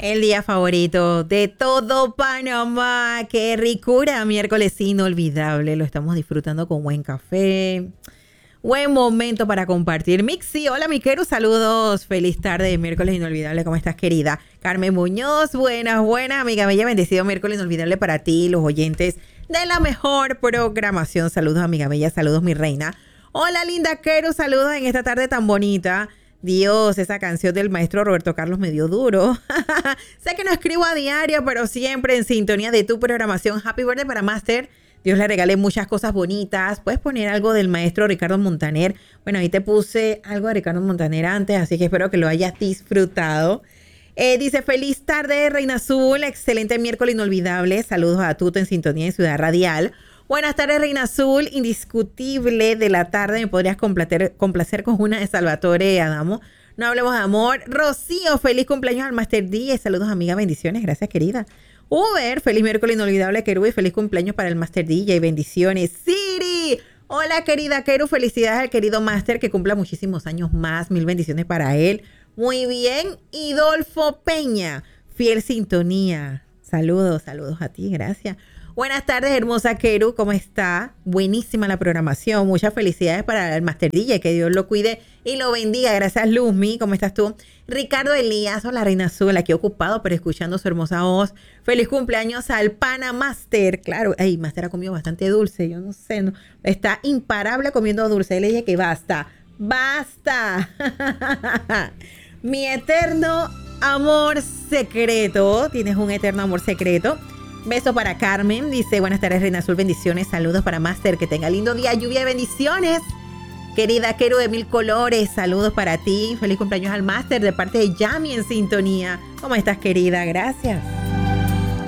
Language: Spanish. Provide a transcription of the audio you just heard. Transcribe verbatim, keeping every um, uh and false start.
El día favorito de todo Panamá. ¡Qué ricura! Miércoles inolvidable. Lo estamos disfrutando con buen café. Buen momento para compartir. Mixi, hola Miqueru, saludos. Feliz tarde de miércoles inolvidable. ¿Cómo estás, querida? Carmen Muñoz, buenas, buenas. Amiga bella, bendecido miércoles inolvidable para ti, los oyentes de la mejor programación. Saludos, amiga bella, saludos, mi reina. Hola, linda Queru, saludos en esta tarde tan bonita. Dios, esa canción del maestro Roberto Carlos me dio duro. Sé que no escribo a diario, pero siempre en sintonía de tu programación. Happy birthday para Master. Dios le regale muchas cosas bonitas. Puedes poner algo del maestro Ricardo Montaner. Bueno, ahí te puse algo de Ricardo Montaner antes, así que espero que lo hayas disfrutado. Eh, dice, feliz tarde, Reina Azul. Excelente miércoles inolvidable. Saludos a Tuto en sintonía en Ciudad Radial. Buenas tardes, Reina Azul. Indiscutible de la tarde. ¿Me podrías complacer, complacer con una de Salvatore Adamo? No hablemos de amor. Rocío, feliz cumpleaños al Master D. Saludos, amiga. Bendiciones. Gracias, querida. Uber, feliz miércoles inolvidable, Keru. Y feliz cumpleaños para el Master D J. Bendiciones. Siri, hola, querida Keru. Felicidades al querido Master que cumpla muchísimos años más. Mil bendiciones para él. Muy bien. Idolfo Peña, fiel sintonía. Saludos, saludos a ti. Gracias. Buenas tardes, hermosa Keru, ¿cómo está? Buenísima la programación, muchas felicidades para el Master D J, que Dios lo cuide y lo bendiga. Gracias, Luzmi, ¿cómo estás tú? Ricardo Elías, hola, Reina Azul, aquí ocupado, pero escuchando su hermosa voz. Feliz cumpleaños al Pana Master, claro, ay, Master ha comido bastante dulce, yo no sé, no, está imparable comiendo dulce, le dije que basta, basta. Mi eterno amor secreto, tienes un eterno amor secreto. Beso para Carmen, dice, buenas tardes, Reina Azul, bendiciones, saludos para Master, que tenga lindo día, lluvia de bendiciones. Querida Keru de mil colores, saludos para ti, feliz cumpleaños al Master de parte de Yami en sintonía. ¿Cómo estás, querida? Gracias.